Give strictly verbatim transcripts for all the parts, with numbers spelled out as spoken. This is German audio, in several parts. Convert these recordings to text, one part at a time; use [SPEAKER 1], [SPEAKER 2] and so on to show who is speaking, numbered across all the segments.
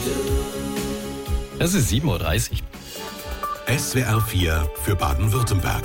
[SPEAKER 1] Es ist sieben Uhr dreißig.
[SPEAKER 2] S W R vier für Baden-Württemberg.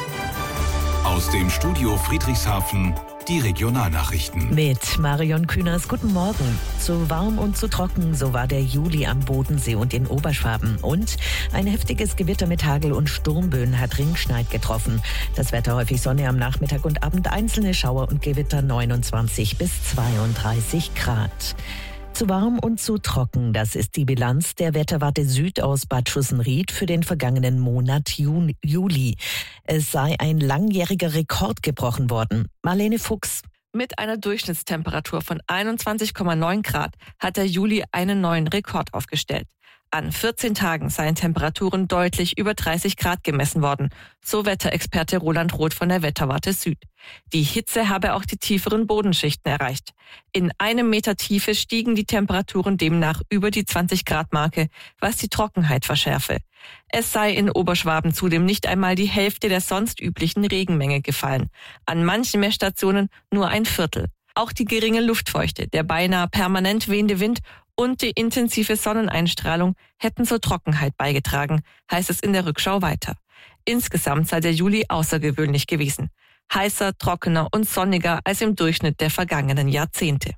[SPEAKER 2] Aus dem Studio Friedrichshafen die Regionalnachrichten.
[SPEAKER 3] Mit Marion Kühners, guten Morgen. Zu warm und zu trocken, so war der Juli am Bodensee und in Oberschwaben. Und ein heftiges Gewitter mit Hagel und Sturmböen hat Ringschneid getroffen. Das Wetter häufig Sonne am Nachmittag und Abend, einzelne Schauer und Gewitter neunundzwanzig bis zweiunddreißig Grad. Zu warm und zu trocken, das ist die Bilanz der Wetterwarte Süd aus Bad Schussenried für den vergangenen Monat Juni, Juli. Es sei ein langjähriger Rekord gebrochen worden. Marlene Fuchs.
[SPEAKER 4] Mit einer Durchschnittstemperatur von einundzwanzig Komma neun Grad hat der Juli einen neuen Rekord aufgestellt. An vierzehn Tagen seien Temperaturen deutlich über dreißig Grad gemessen worden, so Wetterexperte Roland Roth von der Wetterwarte Süd. Die Hitze habe auch die tieferen Bodenschichten erreicht. In einem Meter Tiefe stiegen die Temperaturen demnach über die zwanzig Grad Marke, was die Trockenheit verschärfe. Es sei in Oberschwaben zudem nicht einmal die Hälfte der sonst üblichen Regenmenge gefallen. An manchen Messstationen nur ein Viertel. Auch die geringe Luftfeuchte, der beinahe permanent wehende Wind und die intensive Sonneneinstrahlung hätten zur Trockenheit beigetragen, heißt es in der Rückschau weiter. Insgesamt sei der Juli außergewöhnlich gewesen. Heißer, trockener und sonniger als im Durchschnitt der vergangenen Jahrzehnte.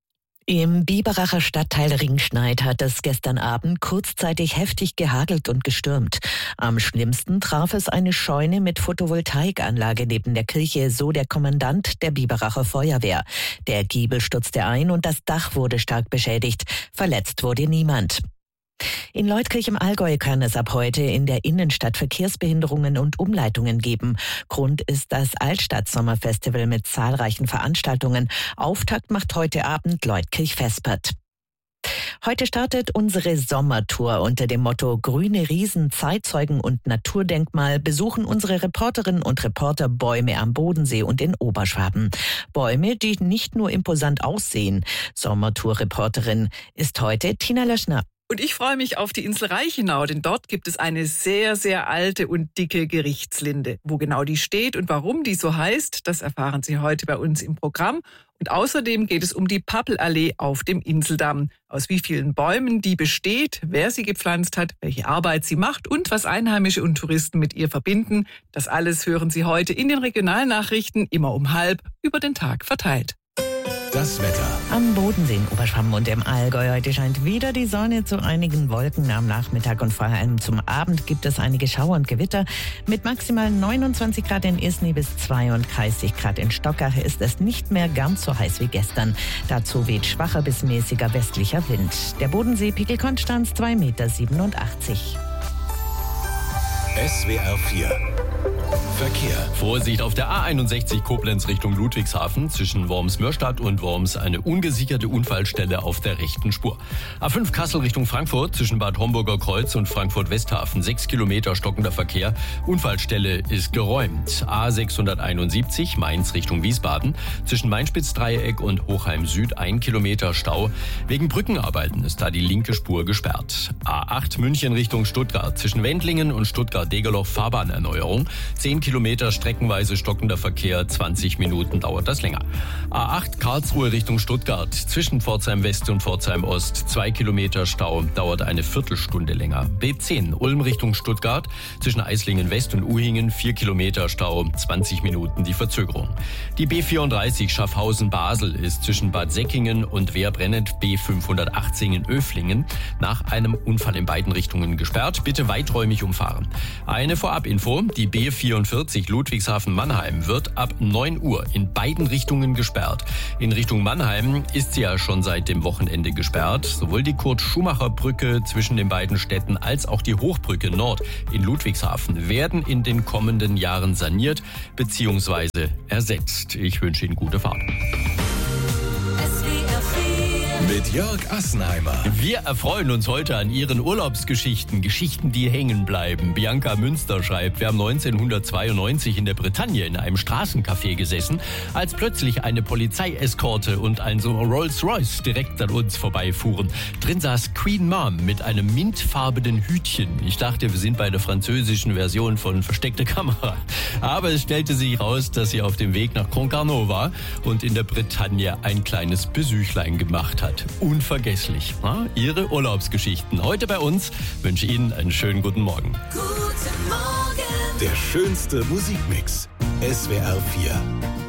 [SPEAKER 3] Im Biberacher Stadtteil Ringschneid hat es gestern Abend kurzzeitig heftig gehagelt und gestürmt. Am schlimmsten traf es eine Scheune mit Photovoltaikanlage neben der Kirche, so der Kommandant der Biberacher Feuerwehr. Der Giebel stürzte ein und das Dach wurde stark beschädigt. Verletzt wurde niemand. In Leutkirch im Allgäu kann es ab heute in der Innenstadt Verkehrsbehinderungen und Umleitungen geben. Grund ist das Altstadt-Sommerfestival mit zahlreichen Veranstaltungen. Auftakt macht heute Abend Leutkirch-Vespert. Heute startet unsere Sommertour unter dem Motto Grüne Riesen, Zeitzeugen und Naturdenkmal besuchen unsere Reporterinnen und Reporter Bäume am Bodensee und in Oberschwaben. Bäume, die nicht nur imposant aussehen. Sommertour-Reporterin ist heute Tina Löschner.
[SPEAKER 5] Und ich freue mich auf die Insel Reichenau, denn dort gibt es eine sehr, sehr alte und dicke Gerichtslinde. Wo genau die steht und warum die so heißt, das erfahren Sie heute bei uns im Programm. Und außerdem geht es um die Pappelallee auf dem Inseldamm. Aus wie vielen Bäumen die besteht, wer sie gepflanzt hat, welche Arbeit sie macht und was Einheimische und Touristen mit ihr verbinden. Das alles hören Sie heute in den Regionalnachrichten, immer um halb, über den Tag verteilt.
[SPEAKER 2] Das Wetter.
[SPEAKER 3] Am Bodensee in Oberschwaben und im Allgäu heute scheint wieder die Sonne, zu einigen Wolken am Nachmittag und vor allem zum Abend gibt es einige Schauer und Gewitter. Mit maximal neunundzwanzig Grad in Isny bis zweiunddreißig Grad in Stockach ist es nicht mehr ganz so heiß wie gestern. Dazu weht schwacher bis mäßiger westlicher Wind. Der Bodensee-Pegel Konstanz zwei Komma siebenundachtzig Meter.
[SPEAKER 2] S W R vier. Verkehr.
[SPEAKER 1] Vorsicht auf der A einundsechzig Koblenz Richtung Ludwigshafen. Zwischen Worms-Mörstadt und Worms eine ungesicherte Unfallstelle auf der rechten Spur. A fünf Kassel Richtung Frankfurt zwischen Bad Homburger Kreuz und Frankfurt-Westhafen. Sechs Kilometer stockender Verkehr. Unfallstelle ist geräumt. A sechshunderteinundsiebzig Mainz Richtung Wiesbaden. Zwischen Mainspitz-Dreieck und Hochheim Süd ein Kilometer Stau. Wegen Brückenarbeiten ist da die linke Spur gesperrt. A acht München Richtung Stuttgart. Zwischen Wendlingen und Stuttgart-Degerloch Fahrbahnerneuerung. zehn Kilometer streckenweise stockender Verkehr, zwanzig Minuten dauert das länger. A acht Karlsruhe Richtung Stuttgart, zwischen Pforzheim West und Pforzheim Ost, zwei Kilometer Stau, dauert eine Viertelstunde länger. B zehn Ulm Richtung Stuttgart, zwischen Eislingen West und Uhingen, vier Kilometer Stau, zwanzig Minuten die Verzögerung. Die B vierunddreißig Schaffhausen-Basel ist zwischen Bad Säckingen und Wehrbrennend B fünfhundertachtzehn in Öflingen nach einem Unfall in beiden Richtungen gesperrt. Bitte weiträumig umfahren. Eine Vorabinfo, die B vierundvierzig Ludwigshafen-Mannheim wird ab neun Uhr in beiden Richtungen gesperrt. In Richtung Mannheim ist sie ja schon seit dem Wochenende gesperrt. Sowohl die Kurt-Schumacher-Brücke zwischen den beiden Städten als auch die Hochbrücke Nord in Ludwigshafen werden in den kommenden Jahren saniert bzw. ersetzt. Ich wünsche Ihnen gute Fahrt.
[SPEAKER 2] Mit Jörg Assenheimer.
[SPEAKER 1] Wir erfreuen uns heute an Ihren Urlaubsgeschichten, Geschichten, die hängen bleiben. Bianca Münster schreibt, wir haben neunzehnhundertzweiundneunzig in der Bretagne in einem Straßencafé gesessen, als plötzlich eine Polizeieskorte und ein so Rolls-Royce direkt an uns vorbeifuhren. Drin saß Queen Mom mit einem mintfarbenen Hütchen. Ich dachte, wir sind bei der französischen Version von Versteckte Kamera. Aber es stellte sich raus, dass sie auf dem Weg nach Concarneau war und in der Bretagne ein kleines Besüchlein gemacht hat. unvergesslich. Ja, Ihre Urlaubsgeschichten heute bei uns. Ich wünsche Ihnen einen schönen guten Morgen.
[SPEAKER 2] Der schönste Musikmix. S W R vier.